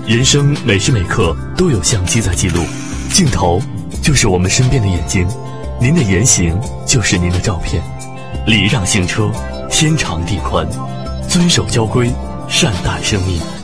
人生每时每刻都有相机在记录，镜头就是我们身边的眼睛，您的言行就是您的照片。礼让行车，天长地宽，遵守交规，善待生命。